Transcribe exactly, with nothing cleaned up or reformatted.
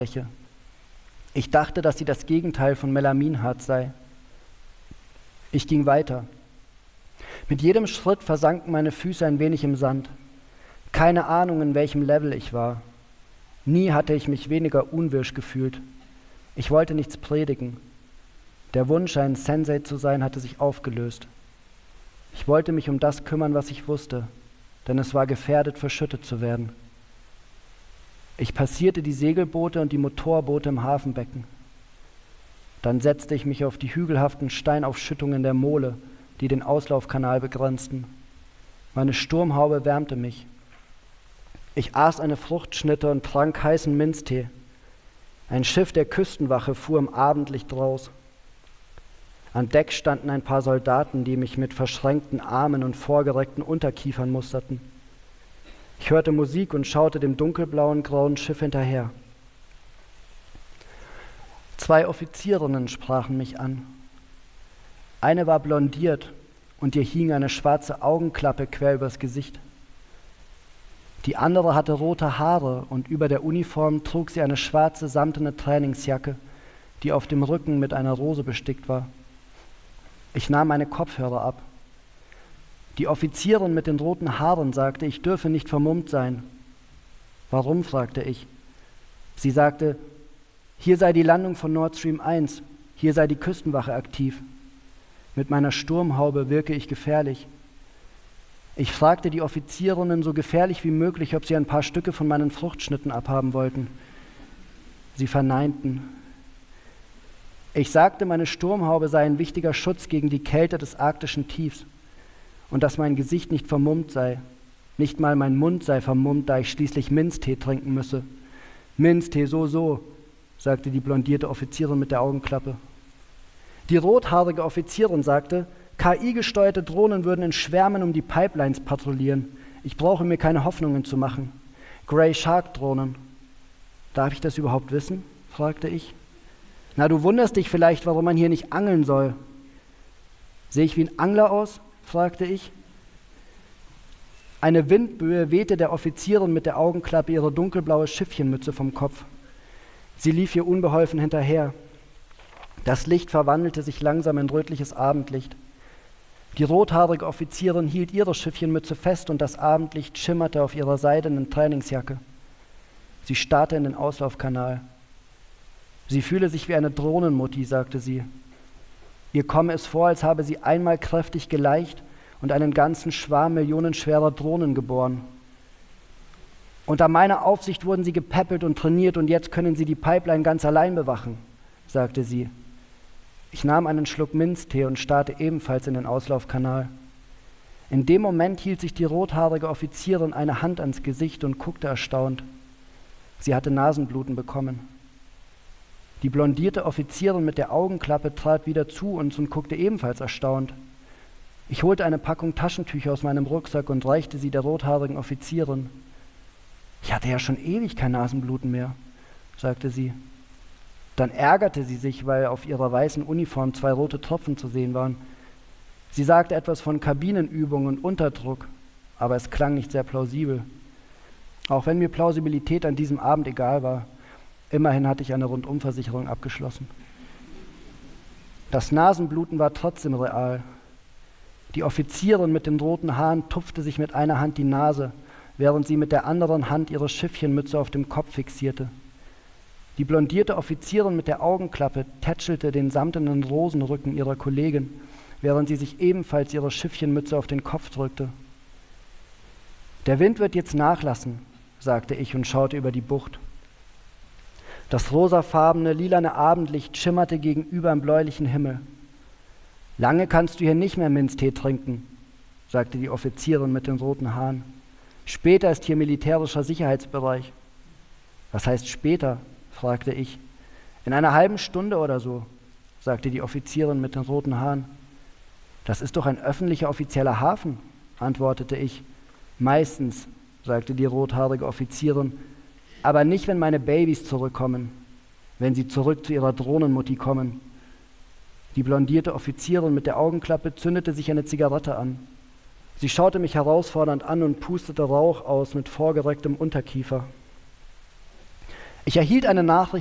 Ich dachte, dass sie das Gegenteil von Melaminharz sei. Ich ging weiter. Mit jedem Schritt versanken meine Füße ein wenig im Sand. Keine Ahnung, in welchem Level ich war. Nie hatte ich mich weniger unwirsch gefühlt. Ich wollte nichts predigen. Der Wunsch, ein Sensei zu sein, hatte sich aufgelöst. Ich wollte mich um das kümmern, was ich wusste, denn es war gefährdet, verschüttet zu werden. Ich passierte die Segelboote und die Motorboote im Hafenbecken. Dann setzte ich mich auf die hügelhaften Steinaufschüttungen der Mole, die den Auslaufkanal begrenzten. Meine Sturmhaube wärmte mich. Ich aß eine Fruchtschnitte und trank heißen Minztee. Ein Schiff der Küstenwache fuhr im Abendlicht raus. An Deck standen ein paar Soldaten, die mich mit verschränkten Armen und vorgereckten Unterkiefern musterten. Ich hörte Musik und schaute dem dunkelblauen, grauen Schiff hinterher. Zwei Offizierinnen sprachen mich an. Eine war blondiert und ihr hing eine schwarze Augenklappe quer übers Gesicht. Die andere hatte rote Haare und über der Uniform trug sie eine schwarze samtene Trainingsjacke, die auf dem Rücken mit einer Rose bestickt war. Ich nahm meine Kopfhörer ab. Die Offizierin mit den roten Haaren sagte, ich dürfe nicht vermummt sein. Warum, fragte ich. Sie sagte, hier sei die Landung von Nord Stream eins, hier sei die Küstenwache aktiv. Mit meiner Sturmhaube wirke ich gefährlich. Ich fragte die Offizierinnen so gefährlich wie möglich, ob sie ein paar Stücke von meinen Fruchtschnitten abhaben wollten. Sie verneinten. Ich sagte, meine Sturmhaube sei ein wichtiger Schutz gegen die Kälte des arktischen Tiefs und dass mein Gesicht nicht vermummt sei. Nicht mal mein Mund sei vermummt, da ich schließlich Minztee trinken müsse. Minztee, so, so, sagte die blondierte Offizierin mit der Augenklappe. Die rothaarige Offizierin sagte, K I-gesteuerte Drohnen würden in Schwärmen um die Pipelines patrouillieren. Ich brauche mir keine Hoffnungen zu machen. Grey Shark-Drohnen. Darf ich das überhaupt wissen? Fragte ich. Na, du wunderst dich vielleicht, warum man hier nicht angeln soll. Sehe ich wie ein Angler aus? Fragte ich. Eine Windböe wehte der Offizierin mit der Augenklappe ihre dunkelblaue Schiffchenmütze vom Kopf. Sie lief ihr unbeholfen hinterher. Das Licht verwandelte sich langsam in rötliches Abendlicht. Die rothaarige Offizierin hielt ihre Schiffchenmütze fest und das Abendlicht schimmerte auf ihrer seidenen Trainingsjacke. Sie starrte in den Auslaufkanal. Sie fühle sich wie eine Drohnenmutti, sagte sie. Ihr komme es vor, als habe sie einmal kräftig geleicht und einen ganzen Schwarm millionenschwerer Drohnen geboren. Unter meiner Aufsicht wurden sie gepäppelt und trainiert und jetzt können sie die Pipeline ganz allein bewachen, sagte sie. Ich nahm einen Schluck Minztee und starrte ebenfalls in den Auslaufkanal. In dem Moment hielt sich die rothaarige Offizierin eine Hand ans Gesicht und guckte erstaunt. Sie hatte Nasenbluten bekommen. Die blondierte Offizierin mit der Augenklappe trat wieder zu uns und guckte ebenfalls erstaunt. Ich holte eine Packung Taschentücher aus meinem Rucksack und reichte sie der rothaarigen Offizierin. Ich hatte ja schon ewig kein Nasenbluten mehr, sagte sie. Dann ärgerte sie sich, weil auf ihrer weißen Uniform zwei rote Tropfen zu sehen waren. Sie sagte etwas von Kabinenübung und Unterdruck, aber es klang nicht sehr plausibel. Auch wenn mir Plausibilität an diesem Abend egal war, immerhin hatte ich eine Rundumversicherung abgeschlossen. Das Nasenbluten war trotzdem real. Die Offizierin mit den roten Haaren tupfte sich mit einer Hand die Nase, während sie mit der anderen Hand ihre Schiffchenmütze auf dem Kopf fixierte. Die blondierte Offizierin mit der Augenklappe tätschelte den samtenen Rosenrücken ihrer Kollegin, während sie sich ebenfalls ihre Schiffchenmütze auf den Kopf drückte. Der Wind wird jetzt nachlassen, sagte ich und schaute über die Bucht. Das rosafarbene, lilane Abendlicht schimmerte gegenüber im bläulichen Himmel. Lange kannst du hier nicht mehr Minztee trinken, sagte die Offizierin mit den roten Haaren. Später ist hier militärischer Sicherheitsbereich. Was heißt später? Fragte ich. In einer halben Stunde oder so, sagte die Offizierin mit den roten Haaren. Das ist doch ein öffentlicher offizieller Hafen, antwortete ich. Meistens, sagte die rothaarige Offizierin, aber nicht, wenn meine Babys zurückkommen, wenn sie zurück zu ihrer Drohnenmutti kommen. Die blondierte Offizierin mit der Augenklappe zündete sich eine Zigarette an. Sie schaute mich herausfordernd an und pustete Rauch aus mit vorgerecktem Unterkiefer. Ich erhielt eine Nachricht